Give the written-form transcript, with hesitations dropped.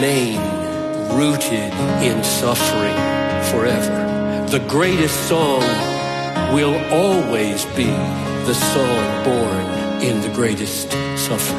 remain rooted in suffering forever. The greatest song will always be the song born in the greatest suffering.